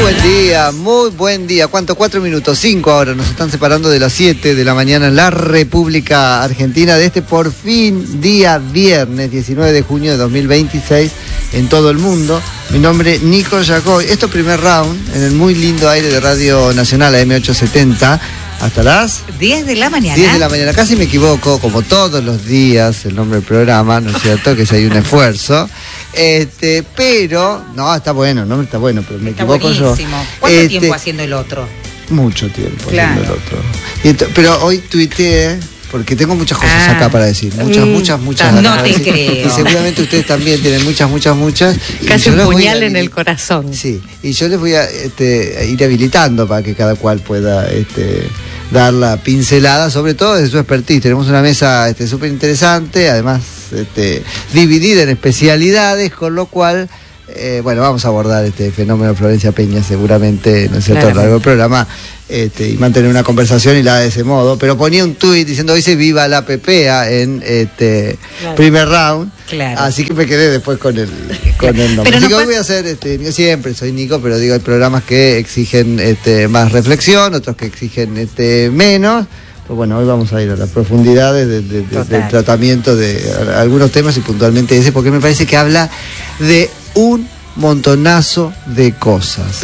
muy buen día. ¿Cuánto? 4 minutos, 5 ahora. Nos están separando de las 7 de la mañana en la República Argentina de este por fin día viernes 19 de junio de 2026 en todo el mundo. Mi nombre es Nico Yacoy. Esto es Primer Round en el muy lindo aire de Radio Nacional AM870 hasta las 10 de la mañana. 10 de la mañana. Casi me equivoco, como todos los días, el nombre del programa, ¿no es cierto? Que si hay un esfuerzo. Pero, no, está bueno, no está bueno, pero me equivoco buenísimo. yo. ¿Cuánto tiempo haciendo el otro? Mucho tiempo claro. haciendo el otro. Pero hoy tuiteé, porque tengo muchas cosas acá para decir. Muchas. No te creo. Y seguramente ustedes también tienen muchas. Casi un puñal en el corazón. Sí, y yo les voy a ir habilitando para que cada cual pueda dar la pincelada, sobre todo de su expertise. Tenemos una mesa súper interesante, además dividida en especialidades, con lo cual, vamos a abordar este fenómeno Florencia Peña seguramente, ¿no es cierto?, a lo largo del programa, y mantener una conversación y la de ese modo. Pero ponía un tuit diciendo, hoy se viva la PPA en Primer Round. Claro. Así que me quedé después con el nombre. Pero así no que hoy voy a hacer, yo siempre soy Nico, pero digo, hay programas que exigen más reflexión, otros que exigen menos. Pues bueno, hoy vamos a ir a las profundidades del tratamiento de algunos temas y puntualmente ese, porque me parece que habla de un montonazo de cosas.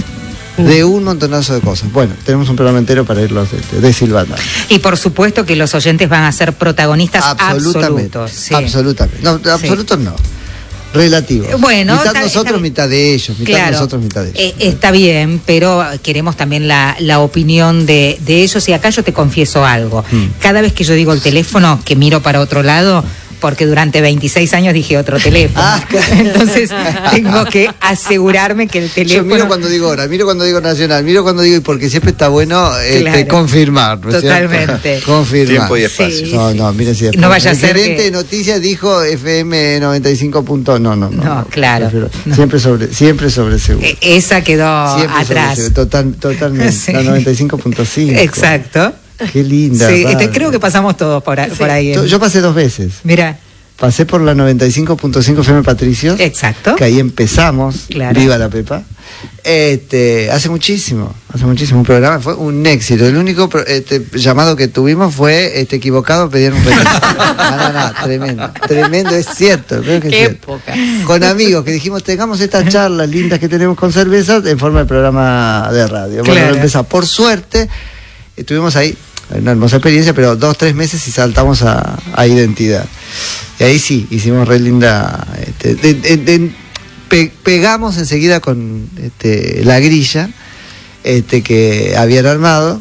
Bueno, tenemos un programa entero para irlos desilvanando. Y por supuesto que los oyentes van a ser protagonistas absolutos. Sí. Absolutamente. No, absolutos no. Relativos. Bueno, mitad nosotros, mitad de ellos. Está bien, pero queremos también la opinión de ellos. Y acá yo te confieso algo. Cada vez que yo digo el teléfono, que miro para otro lado, porque durante 26 años dije otro teléfono. Entonces tengo que asegurarme que el teléfono... Yo miro cuando digo hora, miro cuando digo nacional, miro cuando digo... Porque siempre está bueno confirmar, ¿no es totalmente. Cierto? Confirmar. Tiempo y espacio. Sí. No, mire si no vaya a ser el gerente de noticias dijo FM 95. No, claro. Siempre sobre seguro. Esa quedó siempre atrás. Totalmente. Sí. La 95.5. Exacto. Qué linda. Sí, creo que pasamos todos por ahí. Yo pasé 2 veces. Mira. Pasé por la 95.5 FM Patricios. Exacto. Que ahí empezamos. Claro. Viva la Pepa. Hace muchísimo un programa, fue un éxito. El único llamado que tuvimos fue equivocado, pedir un retiro. No, tremendo, es cierto. Qué época. Con amigos que dijimos, tengamos estas charlas lindas que tenemos con cervezas en forma de programa de radio. Claro. Bueno, empezamos. Por suerte, estuvimos ahí, una hermosa experiencia, pero 2-3 meses y saltamos a identidad. Y ahí sí, hicimos re linda. Pegamos enseguida con la grilla que habían armado.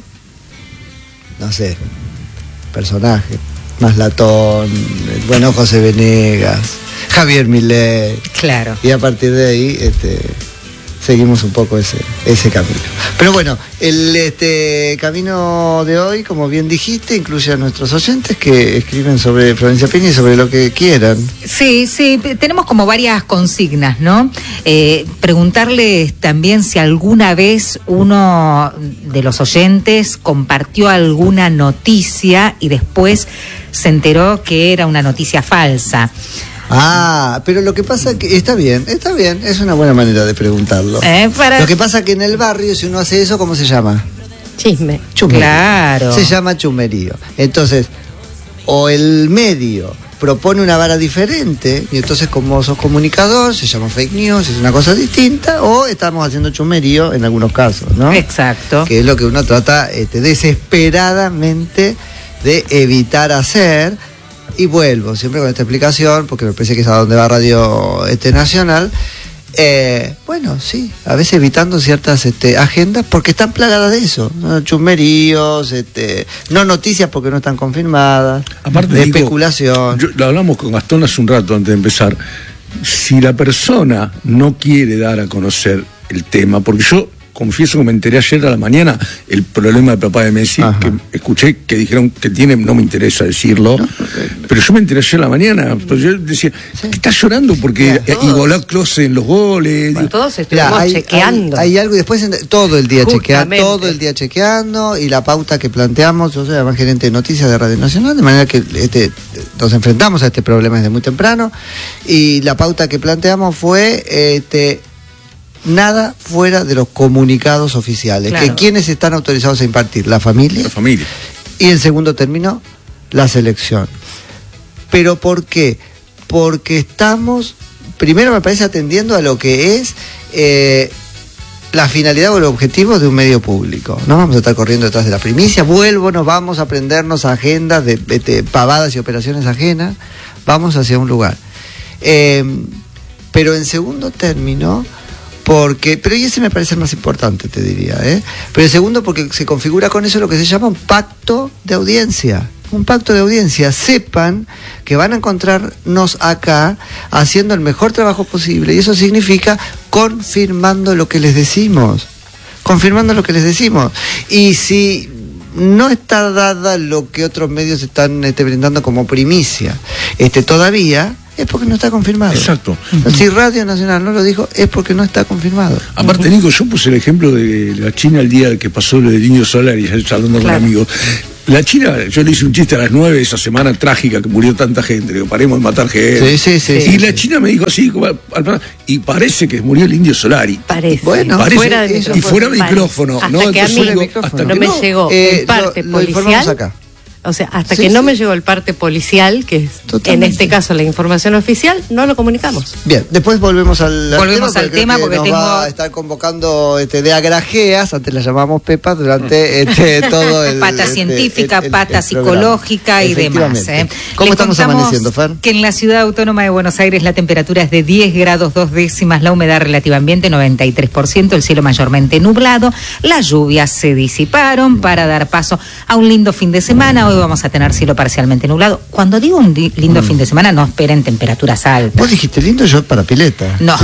No sé, personaje, Maslatón, el bueno José Venegas, Javier Milei. Claro. Y a partir de ahí seguimos un poco ese camino. Pero bueno, el camino de hoy, como bien dijiste, incluye a nuestros oyentes que escriben sobre Florencia Peña y sobre lo que quieran. Sí, tenemos como varias consignas, ¿no? Preguntarles también si alguna vez uno de los oyentes compartió alguna noticia y después se enteró que era una noticia falsa. Pero lo que pasa es que está bien, es una buena manera de preguntarlo. Lo que pasa es que en el barrio, si uno hace eso, ¿cómo se llama? Chisme. Chumerío. Claro. Se llama chumerío. Entonces, o el medio propone una vara diferente, y entonces como sos comunicador, se llama fake news, es una cosa distinta, o estamos haciendo chumerío en algunos casos, ¿no? Exacto. Que es lo que uno trata desesperadamente de evitar hacer. Y vuelvo siempre con esta explicación, porque me parece que es a donde va Radio Nacional. Bueno, sí, a veces evitando ciertas agendas, porque están plagadas de eso, ¿no? Chumeríos, no noticias porque no están confirmadas, aparte de especulación. Lo hablamos con Gastón hace un rato antes de empezar. Si la persona no quiere dar a conocer el tema, porque yo confieso que me enteré ayer a la mañana el problema del papá de Messi. Ajá. Que escuché que dijeron que tiene, no me interesa decirlo, pero yo me enteré ayer a la mañana. Pues yo decía, ¿qué estás llorando? Porque igualó a Klose en los goles. Bueno, todos estuvimos chequeando. Hay algo, y después todo el día chequeando, y la pauta que planteamos. Yo soy además gerente de noticias de Radio Nacional, de manera que nos enfrentamos a este problema desde muy temprano, y la pauta que planteamos fue nada fuera de los comunicados oficiales. Claro. Que quienes están autorizados a impartir, la familia. La familia. Y en segundo término, la selección. ¿Pero por qué? Porque estamos, primero me parece, atendiendo a lo que es la finalidad o el objetivo de un medio público. No vamos a estar corriendo detrás de la primicia. Nos vamos a aprendernos agendas de pavadas y operaciones ajenas. Vamos hacia un lugar. Pero en segundo término, pero y ese me parece el más importante, te diría, pero en segundo, porque se configura con eso lo que se llama un pacto de audiencia. Un pacto de audiencia. Sepan que van a encontrarnos acá haciendo el mejor trabajo posible, y eso significa confirmando lo que les decimos. Y si no está dada lo que otros medios están brindando como primicia todavía, es porque no está confirmado. Exacto. Si Radio Nacional no lo dijo, es porque no está confirmado. Aparte, Nico, yo puse el ejemplo de la China el día que pasó lo del Indio Solar, y hablando con amigos. La China, yo le hice un chiste a las 9 esa semana trágica que murió tanta gente, que paremos de matar gente. Sí. La China me dijo así, y parece que murió el Indio Solari. Parece. Bueno, fuera de y fuera de micrófono. Hasta ¿no? que a mí no me llegó el parte policial. Acá. O sea, hasta que no me llegó el parte policial, que es en este caso la información oficial, no lo comunicamos. Bien, después volvemos al tema porque nos va a estar convocando de agrajeas, antes la llamamos Pepa, durante todo el pata científica, pata psicológica y demás. ¿Cómo estamos amaneciendo, Fer? Que en la Ciudad Autónoma de Buenos Aires la temperatura es de 10 grados 2 décimas, la humedad relativa ambiente 93%, el cielo mayormente nublado, las lluvias se disiparon para dar paso a un lindo fin de semana. Hoy vamos a tener cielo parcialmente nublado. Cuando digo un lindo fin de semana, no esperen temperaturas altas. Vos dijiste lindo, yo para pileta. No.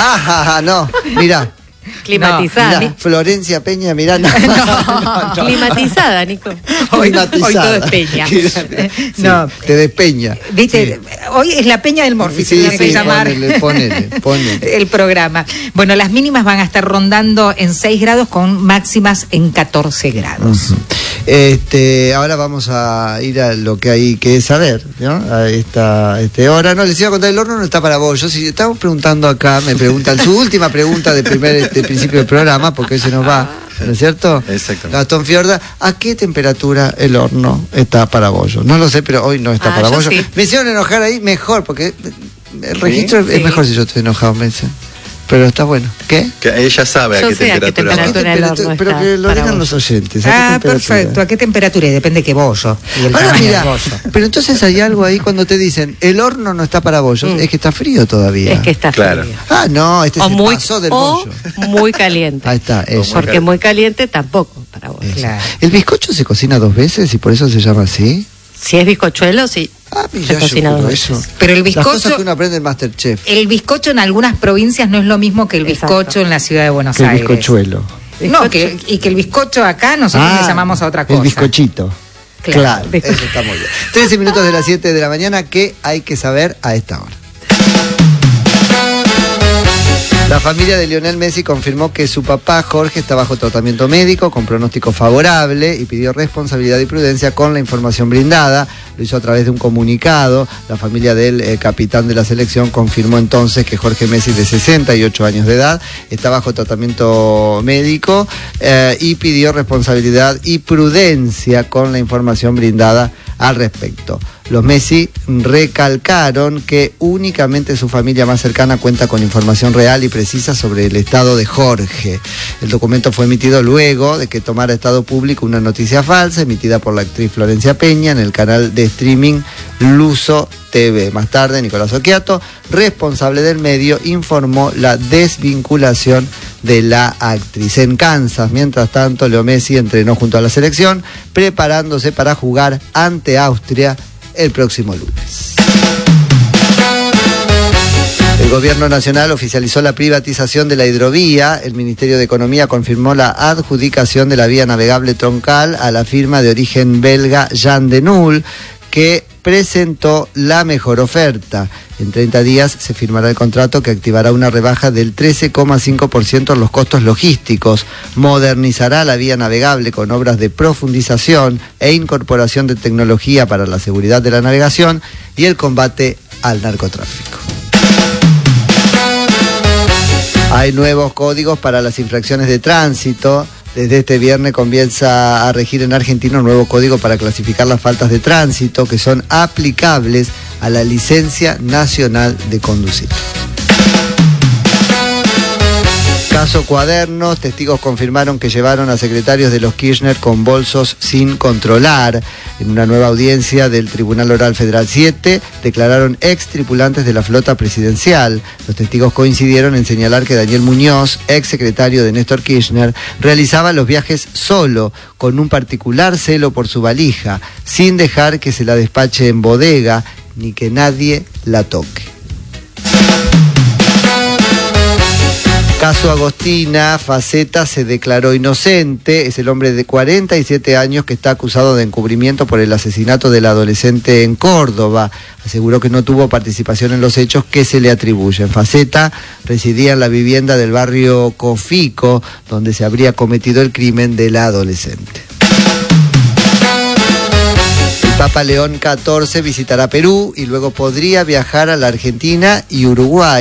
No, mirá. Climatizada. Mirá, Florencia Peña, mirá. No. Climatizada, Nico. Hoy todo es Peña. No. Te despeña. ¿Viste? Sí. Hoy es la Peña del Morfi, se tiene que llamar ponele. el programa. Bueno, las mínimas van a estar rondando en 6 grados con máximas en 14 grados. Uh-huh. Ahora vamos a ir a lo que hay que saber, ¿no? A esta hora. No, les iba a contar, el horno no está para vos. Yo si estamos preguntando acá, me preguntan su última pregunta de principio del programa, porque hoy se nos va, ¿no es cierto? Exactamente. Gastón Fiorda, ¿a qué temperatura el horno está para bollo? No lo sé, pero hoy no está para bollo. Sí. Me hicieron enojar ahí, mejor, porque el registro es mejor si yo estoy enojado, me dicen. Pero está bueno. ¿Qué? Que ella sabe a qué temperatura va. Pero que lo digan los oyentes. Perfecto. ¿A qué temperatura? Depende de qué bollo. Ahora mira, pero entonces hay algo ahí cuando te dicen el horno no está para bollos, es que está frío todavía. Es que está frío. No, se pasó del bollo. Muy caliente. Ahí está, eso. Porque muy caliente tampoco para bollo. Claro. ¿El bizcocho se cocina 2 veces y por eso se llama así? Si es bizcochuelo, sí. Se cocina 2 veces. Pero el bizcocho, las cosas que uno aprende en Masterchef. El bizcocho en algunas provincias no es lo mismo que el bizcocho en la ciudad de Buenos Aires. El bizcochuelo. No, que el bizcocho acá nosotros le llamamos a otra cosa. El bizcochito. Claro, eso está muy bien. 13 minutos de las 7 de la mañana, ¿qué hay que saber a esta hora? La familia de Lionel Messi confirmó que su papá Jorge está bajo tratamiento médico con pronóstico favorable y pidió responsabilidad y prudencia con la información brindada. Lo hizo a través de un comunicado. La familia del capitán de la selección confirmó entonces que Jorge Messi, de 68 años de edad, está bajo tratamiento médico y pidió responsabilidad y prudencia con la información brindada al respecto. Los Messi recalcaron que únicamente su familia más cercana cuenta con información real y precisa sobre el estado de Jorge. El documento fue emitido luego de que tomara estado público una noticia falsa emitida por la actriz Florencia Peña en el canal de streaming Luso TV. Más tarde, Nicolás Occhiato, responsable del medio, informó la desvinculación de la actriz. En Kansas, mientras tanto, Leo Messi entrenó junto a la selección, preparándose para jugar ante Austria el próximo lunes. El gobierno nacional oficializó la privatización de la hidrovía. El Ministerio de Economía confirmó la adjudicación de la vía navegable troncal a la firma de origen belga Jan de Nul, que presentó la mejor oferta. En 30 días se firmará el contrato que activará una rebaja del 13,5% en los costos logísticos, modernizará la vía navegable con obras de profundización e incorporación de tecnología para la seguridad de la navegación y el combate al narcotráfico. Hay nuevos códigos para las infracciones de tránsito. Desde este viernes comienza a regir en Argentina un nuevo código para clasificar las faltas de tránsito que son aplicables a la licencia nacional de conducir. Caso Cuadernos, testigos confirmaron que llevaron a secretarios de los Kirchner con bolsos sin controlar. En una nueva audiencia del Tribunal Oral Federal 7, declararon ex tripulantes de la flota presidencial. Los testigos coincidieron en señalar que Daniel Muñoz, ex secretario de Néstor Kirchner, realizaba los viajes solo, con un particular celo por su valija, sin dejar que se la despache en bodega, ni que nadie la toque. Caso Agostina, Faceta se declaró inocente. Es el hombre de 47 años que está acusado de encubrimiento por el asesinato del adolescente en Córdoba. Aseguró que no tuvo participación en los hechos que se le atribuyen. Faceta residía en la vivienda del barrio Cofico, donde se habría cometido el crimen de la adolescente. Papa León XIV visitará Perú y luego podría viajar a la Argentina y Uruguay.